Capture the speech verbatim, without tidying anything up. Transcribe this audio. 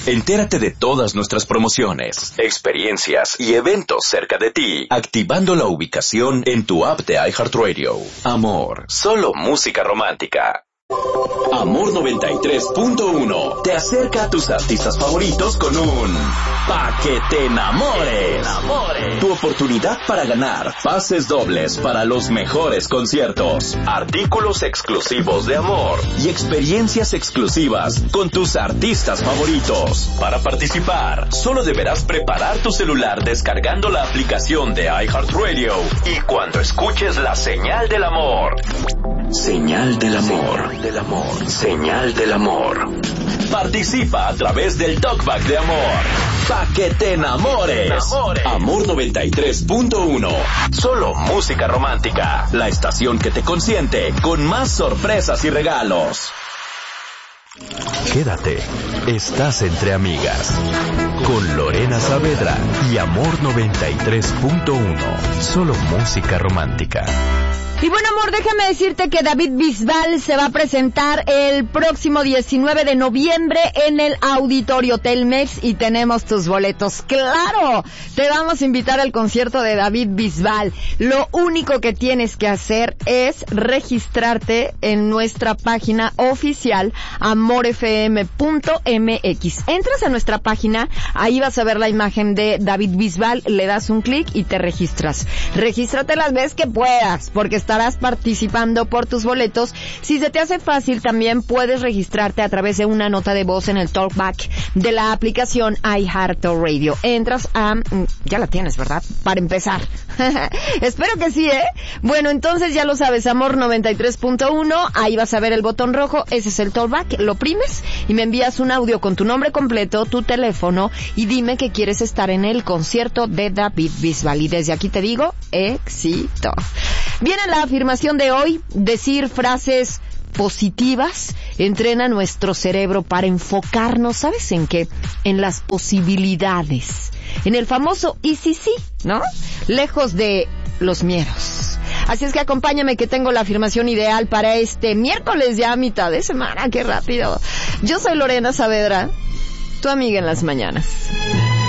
Entérate de todas nuestras promociones, experiencias y eventos cerca de ti, activando la ubicación en tu app de iHeartRadio. Amor, solo música romántica. Amor noventa y tres punto uno te acerca a tus artistas favoritos con un Pa' que te enamores. Tu oportunidad para ganar pases dobles para los mejores conciertos, artículos exclusivos de Amor y experiencias exclusivas con tus artistas favoritos. Para participar, solo deberás preparar tu celular descargando la aplicación de iHeartRadio y cuando escuches la señal del amor. Señal del amor. Del amor. Señal del amor. Participa a través del talkback de Amor. Pa' que te enamores. Amor noventa y tres punto uno. Solo música romántica. La estación que te consiente con más sorpresas y regalos. Quédate. Estás entre amigas. Con Lorena Saavedra y Amor noventa y tres punto uno. Solo música romántica. Y bueno, amor, déjame decirte que David Bisbal se va a presentar el próximo diecinueve de noviembre en el Auditorio Telmex y tenemos tus boletos. ¡Claro! Te vamos a invitar al concierto de David Bisbal. Lo único que tienes que hacer es registrarte en nuestra página oficial amor f m punto m x. Entras a nuestra página, ahí vas a ver la imagen de David Bisbal, le das un clic y te registras. Regístrate las veces que puedas, porque está estarás participando por tus boletos. Si se te hace fácil, también puedes registrarte a través de una nota de voz en el talkback de la aplicación iHeartRadio. Entras a... ya la tienes, ¿verdad? Para empezar. Espero que sí, ¿eh? Bueno, entonces ya lo sabes, Amor noventa y tres punto uno, ahí vas a ver el botón rojo, ese es el talkback, lo primes y me envías un audio con tu nombre completo, tu teléfono y dime que quieres estar en el concierto de David Bisbal. Y desde aquí te digo, éxito. Viene la afirmación de hoy, decir frases positivas entrena nuestro cerebro para enfocarnos, ¿sabes en qué? En las posibilidades, en el famoso y sí sí, ¿no? Lejos de los miedos. Así es que acompáñame que tengo la afirmación ideal para este miércoles ya a mitad de semana, qué rápido. Yo soy Lorena Saavedra, tu amiga en las mañanas.